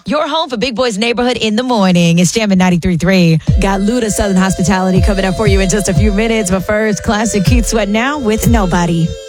Your home for Big Boy's Neighborhood in the morning. It's Jammin' 93.3. Got Luda Southern Hospitality coming up for you in just a few minutes. But first, classic Keith Sweat now with Nobody.